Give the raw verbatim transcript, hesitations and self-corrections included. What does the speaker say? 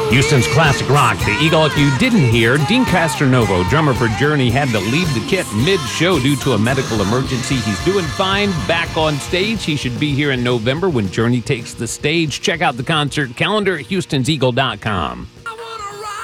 Houston's classic rock, The Eagle. If you didn't hear, Dean Castronovo, drummer for Journey, had to leave the kit mid-show due to a medical emergency. He's doing fine, back on stage. He should be here in November when Journey takes the stage. Check out the concert calendar at houstons eagle dot com.